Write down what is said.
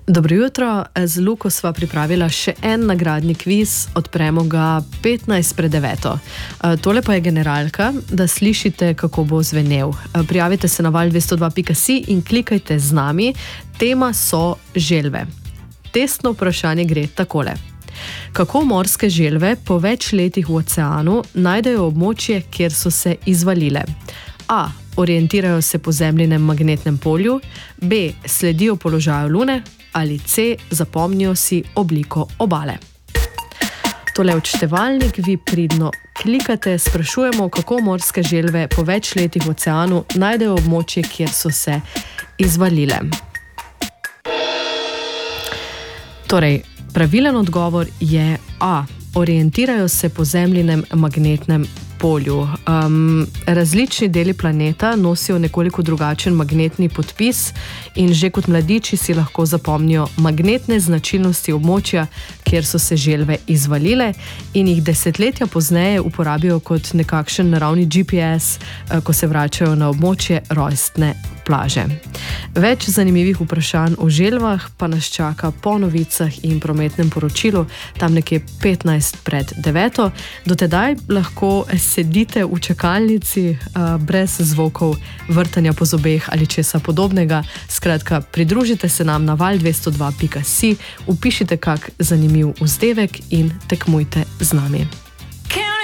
Dobro jutro, z Luko sva pripravila še en nagradni kviz, odpremo ga 8:55. Tole pa je generalka, da slišite, kako bo zvenel. Prijavite se na val202.si in klikajte z nami. Tema so želve. Testno vprašanje gre takole. Kako morske želve po več letih v oceanu najdejo območje, kjer so se izvalile? A. Orientirajo se po zemljinem magnetnem polju, B. Sledijo položaju Lune ali C. Zapomnijo si obliko obale. Tole je odštevalnik, vi pridno klikate, sprašujemo, kako morske želve po več letih v oceanu najdejo območje, kjer so se izvalile. Torej, pravilen odgovor je A. Orientirajo se po zemljinem magnetnem polju. Različni deli planeta nosijo nekoliko drugačen magnetni podpis in že kot mladiči si lahko zapomnijo magnetne značilnosti območja, kjer so se želve izvalile in jih desetletja pozneje uporabijo kot nekakšen naravni GPS, ko se vračajo na območje rojstne plaže. Več zanimivih vprašanj o želvah pa nas čaka po novicah in prometnem poročilu, tam nekje 8:55. Do tedaj lahko sedite v čakalnici brez zvokov vrtanja po zobeh ali česa podobnega. Skratka, pridružite se nam na val202.si, vpišite kak zanimiv vzdevek in tekmujte z nami.